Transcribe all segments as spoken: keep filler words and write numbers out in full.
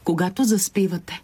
когато заспивате.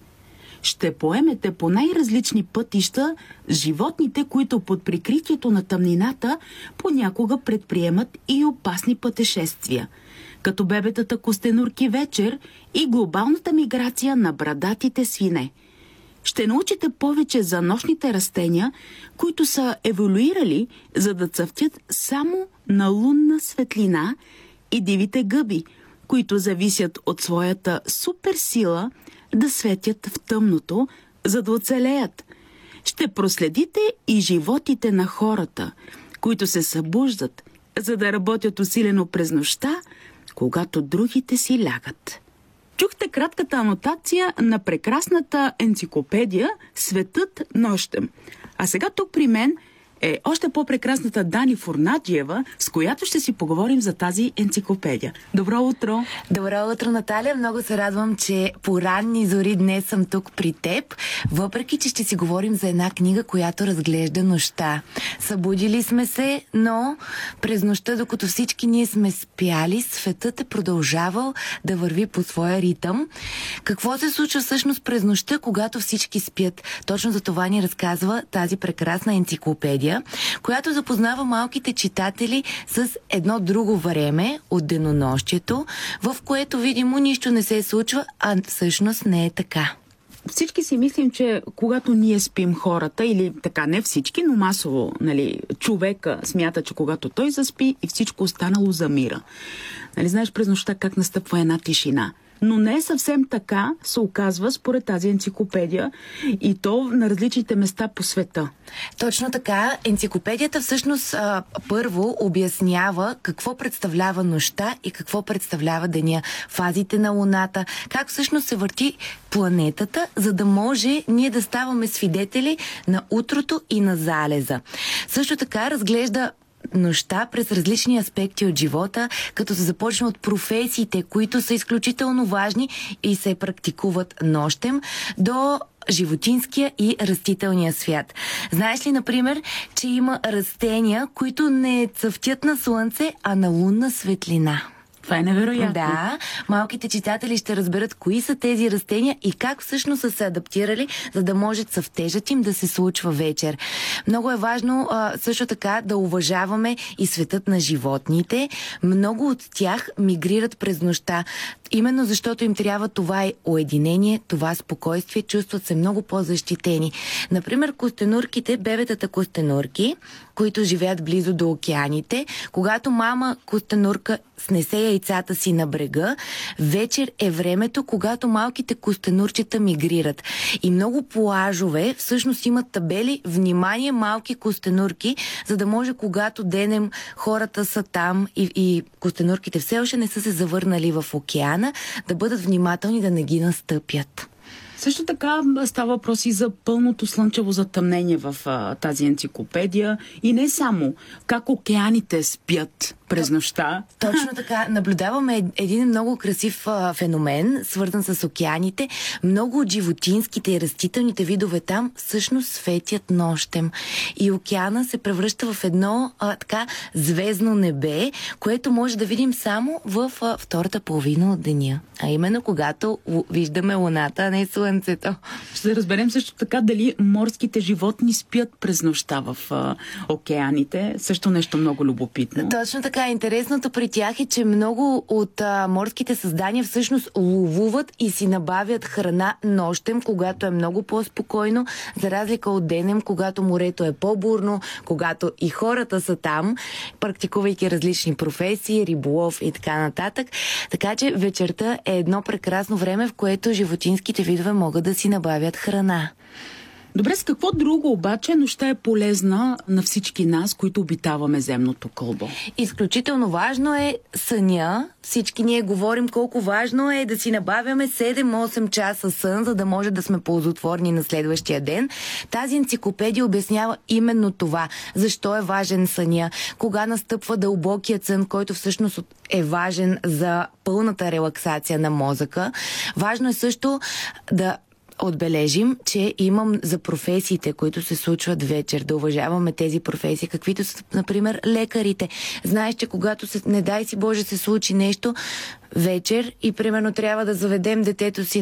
Ще поемете по най-различни пътища животните, които под прикритието на тъмнината понякога предприемат и опасни пътешествия, като бебетата костенурки вечер и глобалната миграция на брадатите свине. Ще научите повече за нощните растения, които са еволюирали, за да цъфтят само на лунна светлина, и дивите гъби, които зависят от своята суперсила да светят в тъмното, за да оцелеят. Ще проследите и животите на хората, които се събуждат, за да работят усилено през нощта, когато другите си лягат. Чухте кратката анотация на прекрасната енциклопедия «Светът нощем». А сега тук при мен е още по-прекрасната Дани Фурнаджиева, с която ще си поговорим за тази енциклопедия. Добро утро! Добро утро, Наталия! Много се радвам, че по ранни зори днес съм тук при теб, въпреки че ще си говорим за една книга, която разглежда нощта. Събудили сме се, но през нощта, докато всички ние сме спяли, светът е продължавал да върви по своя ритъм. Какво се случва всъщност през нощта, когато всички спят? Точно за това ни разказва тази прекрасна енциклопедия, която запознава малките читатели с едно друго време от денонощието, в което видимо нищо не се случва, а всъщност не е така. Всички си мислим, че когато ние спим хората, или така, не всички, но масово, нали, човека смята, че когато той заспи и всичко останало замира. Нали, знаеш през нощта как настъпва една тишина. Но не е съвсем така, се оказва според тази енциклопедия, и то на различните места по света. Точно така. Енциклопедията всъщност а, първо обяснява какво представлява нощта и какво представлява деня, фазите на Луната, как всъщност се върти планетата, за да може ние да ставаме свидетели на утрото и на залеза. Също така разглежда нощта през различни аспекти от живота, като се започне от професиите, които са изключително важни и се практикуват нощем, до животинския и растителния свят. Знаеш ли, например, че има растения, които не цъфтят на слънце, а на лунна светлина? Това е невероятно. Да, малките читатели ще разберат кои са тези растения и как всъщност са се адаптирали, за да може цъфтежът им да се случва вечер. Много е важно а, също така да уважаваме и светът на животните. Много от тях мигрират през нощта, именно защото им трябва това е уединение, това спокойствие, чувстват се много по-защитени. Например, костенурките, бебетата костенурки, които живеят близо до океаните, когато мама костенурка снесе яйцата си на брега, вечер е времето, когато малките костенурчета мигрират. И много плажове всъщност имат табели "Внимание, малки костенурки", за да може, когато денем хората са там и, и костенурките все още не са се завърнали в океана, да бъдат внимателни да не ги настъпят. Също така става въпрос и за пълното слънчево затъмнение в а, тази енциклопедия. И не само как океаните спят през нощта. Точно така. Наблюдаваме един много красив а, феномен, свързан с океаните. Много от животинските и растителните видове там всъщност светят нощем. И океана се превръща в едно а, така звездно небе, което може да видим само в а, втората половина от деня. А именно когато у, виждаме луната, а не слънцето. Ще разберем също така дали морските животни спят през нощта в а, океаните. Също нещо много любопитно. Точно така. Интересното при тях е, че много от а, морските създания всъщност ловуват и си набавят храна нощем, когато е много по-спокойно, за разлика от денем, когато морето е по-бурно, когато и хората са там, практикувайки различни професии, риболов и така нататък. Така че вечерта е едно прекрасно време, в което животинските видове могат да си набавят храна. Добре, с какво друго обаче нощта е полезна на всички нас, които обитаваме земното кълбо? Изключително важно е съня. Всички ние говорим колко важно е да си набавяме седем-осем часа сън, за да може да сме ползотворни на следващия ден. Тази енциклопедия обяснява именно това. Защо е важен съня? Кога настъпва дълбокият сън, който всъщност е важен за пълната релаксация на мозъка. Важно е също да отбележим, че имам за професиите, които се случват вечер, да уважаваме тези професии, каквито са, например, лекарите. Знаеш, че когато се, не дай си Боже, се случи нещо вечер и примерно трябва да заведем детето си